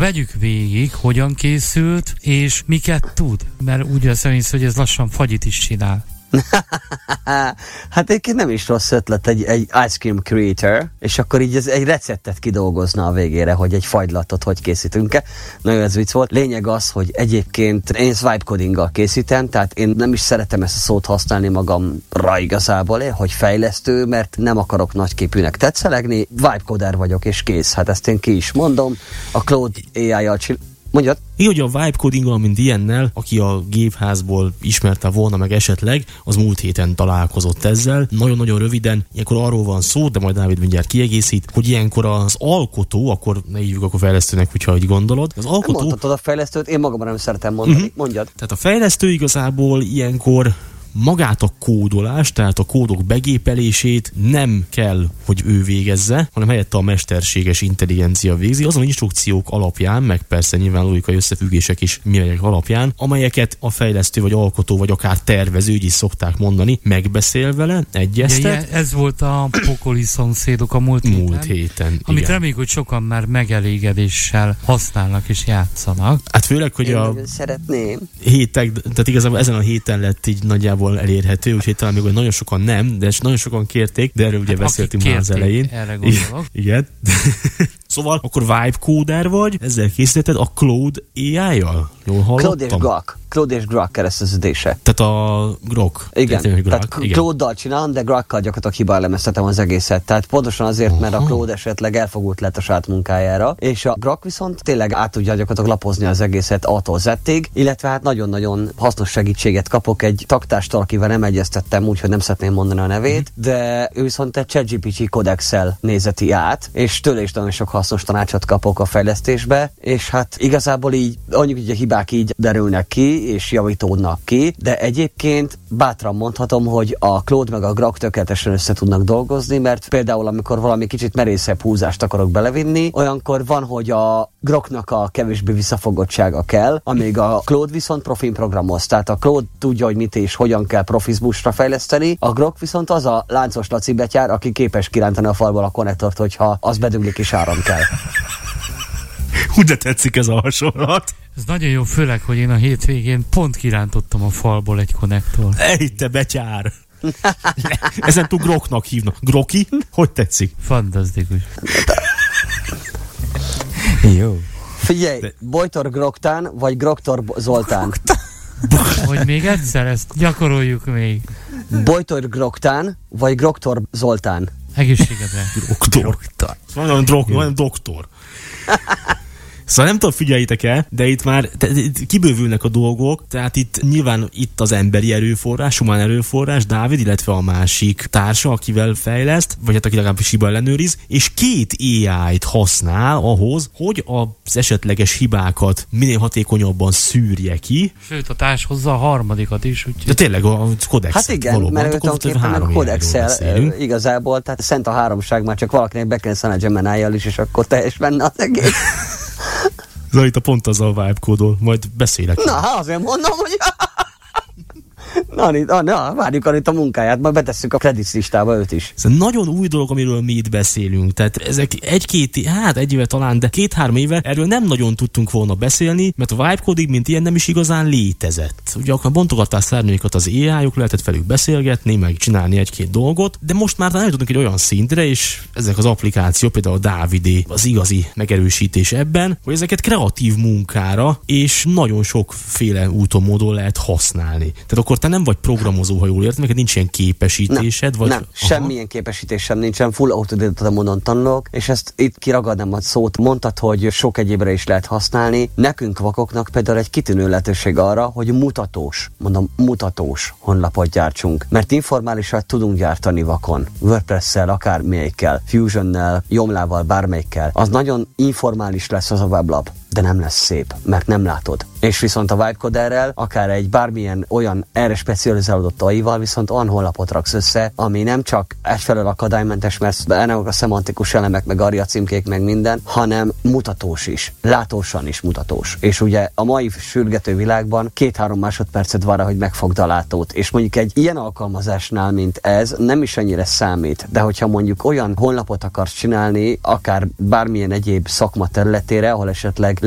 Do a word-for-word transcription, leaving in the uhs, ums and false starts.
Vegyük végig, hogyan készült, és miket tud, mert úgy veszem észre, hogy ez lassan fagyit is csinál. Hát egyébként nem is rossz ötlet egy, egy ice cream creator, és akkor így ez egy receptet kidolgozna a végére, hogy egy fagylatot hogy készítünk-e. Nagyon ez vicc volt. Lényeg az, hogy egyébként én swipe codinggal készítem, tehát én nem is szeretem ezt a szót használni magamra igazából, hogy fejlesztő, mert nem akarok nagyképűnek tetszelegni. Vibe coder vagyok, és kész. Hát ezt én ki is mondom. A Claude á í-jal csinálom. Mondjad? Így, hogy a vibe codinggal, mint ilyennel, aki a gépházból ismerte volna meg esetleg, az múlt héten találkozott ezzel. Nagyon-nagyon röviden, ilyenkor arról van szó, de majd Dávid mindjárt kiegészít, hogy ilyenkor az alkotó, akkor ne hívjuk akkor fejlesztőnek, hogyha így gondolod. Az alkotó... Nem mondhatod a fejlesztőt, én magamra nem szeretem mondani. Uh-huh. Mondjad. Tehát a fejlesztő igazából ilyenkor magát a kódolást, tehát a kódok begépelését nem kell, hogy ő végezze, hanem helyette a mesterséges intelligencia végzi, azon instrukciók alapján, meg persze nyilván logikai összefüggések is mérlegek alapján, amelyeket a fejlesztő vagy alkotó, vagy akár tervező, így is szokták mondani, megbeszél vele, egyeztet. Ja, ez volt a pokoli szomszédok a múlt héten. Múlt héten, amit igen. reméljük, hogy sokan már megelégedéssel használnak és játszanak. Hát főleg, hogy Én a szeretném. hétek, tehát igazából ezen a héten lett így nagyjából elérhető, úgyhogy talán még nagyon sokan nem, de nagyon sokan kérték, de erről ugye hát beszéltünk már az elején. Erre gondolok. Igen. Szóval akkor vibe coder vagy, ezzel készítetted a Claude á í-jal? Jól hallottam? Claude és Grok. Claude és Grok kereszteződése. Tehát a Grok. Igen, tehát, tehát Claude-dal csinálom, de Grokkal gyakorlatilag hibálemeztetem az egészet. Tehát pontosan azért, Aha. mert a Claude esetleg elfogult lett a saját munkájára, és a Grok viszont tényleg át tudja gyakorlatilag lapozni az egészet A-tól Z-ig, illetve hát nagyon-nagyon hasznos segítséget kapok egy taktástól, akivel nem egyeztettem, úgyhogy nem szeretném mondani a nevét, de ő viszont egy ChatGPT Codex-el nézeti át, és tőle is nagyon sok hasznos tanácsot kapok a fejlesztésbe, és hát igazából így, mondjuk így a hibák így derülnek ki, és javítódnak ki, de egyébként bátran mondhatom, hogy a Claude meg a Grok tökéletesen össze tudnak dolgozni, mert például amikor valami kicsit merészebb húzást akarok belevinni, olyankor van, hogy a Groknak a kevésbé visszafogottsága kell, amíg a Claude viszont profin programoz. Tehát a Claude tudja, hogy mit és hogyan kell profizmusra fejleszteni, a Grok viszont az a láncos Laci betyár, aki képes kirántani a falból a konnektort, hogyha az beduglik és áram kell. Úgy de tetszik ez a hasonlat. Ez nagyon jó, főleg, hogy én a hétvégén pont kirántottam a falból egy konnektort. Ej, te betyár! Ezen túl Groknak hívnak. Groki? Hogy tetszik? Fantasztikus. Jó. Figyelj, de... Bojtor Groktán, vagy Groktor Zoltán? Hogy még egyszer ezt gyakoroljuk még. Bojtor Groktán, vagy Groktor Zoltán? Egészségedre. Groktor. Van olyan doktor. Szóval nem tudom, figyeljétek el, de itt már te, itt kibővülnek a dolgok, tehát itt nyilván itt az emberi erőforrás, humán erőforrás, Dávid, illetve a másik társa, akivel fejleszt, vagy hát aki legalábbis hiba ellenőriz, és két á í-t használ ahhoz, hogy az esetleges hibákat minél hatékonyabban szűrje ki. Sőt, a társ hozza a harmadikat is. Úgyhogy... De tényleg a Codex. Hát igen, valóban, mert tulajdonképpen a Codex-el igazából, tehát szent a háromság, már csak valakinek be kell szállni a Gemini-jal is, és akkor teljes benne az egész. Zoli, a pont azzal vibe kódol, majd beszélek. Na, azért mondom, hogy... Na, na, na, várjuk itt a munkáját, majd betesszük a credits listába őt is. Ez nagyon új dolog, amiről mi itt beszélünk. Tehát ezek egy-két, hát egy éve talán, de két-három éve erről nem nagyon tudtunk volna beszélni, mert a vibe coding, mint ilyen, nem is igazán létezett. Ugye akkor bontogattál szárnyaikat az á í-ok, lehetett velük beszélgetni, meg csinálni egy-két dolgot, de most már nem tudunk egy olyan szintre, és ezek az applikációk, például a Dávidé, az igazi megerősítés ebben, hogy ezeket kreatív munkára és nagyon sokféle úton, módon lehet használni. Tehát akkor te nem vagy programozó, ha jól értem, neked nincs ilyen képesítésed? Nem, vagy... nem. Semmilyen képesítésem nincsen, full autodidakta módon tanulok, és ezt itt kiragadnám a szót, mondtad, hogy sok egyébre is lehet használni. Nekünk vakoknak például egy kitűnő lehetőség arra, hogy mutatós, mondom mutatós honlapot gyártsunk, mert informálisat tudunk gyártani vakon. WordPress-szel, akármelyikkel, Fusionnel, Joomla-val, bármelyikkel. Az nagyon informális lesz az a weblap, de nem lesz szép, mert nem látod. És viszont a vibe coderrel, akár egy bármilyen olyan erre specializálódott á í-val, viszont olyan honlapot raksz össze, ami nem csak egyfelől akadálymentes, mert ennek a szemantikus elemek, meg aria címkék, meg minden, hanem mutatós is. Látósan is mutatós. És ugye a mai sürgető világban két-három másodpercet vár, hogy megfogd a látót. És mondjuk egy ilyen alkalmazásnál, mint ez, nem is ennyire számít. De hogyha mondjuk olyan honlapot akarsz csinálni, akár bármilyen egyéb szakma területére, ahol esetleg